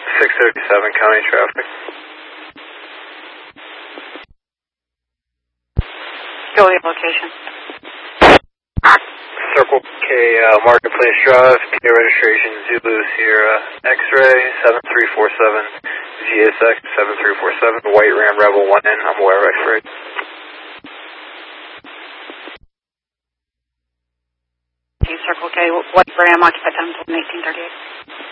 637 county traffic. Go to location. Circle K, Marketplace Drive, PA registration Zulu Sierra X-Ray 7347, GSX 7347, White Ram Rebel 1N, I'm aware of X-Ray. Circle K, White Ram, occupy time until 1838.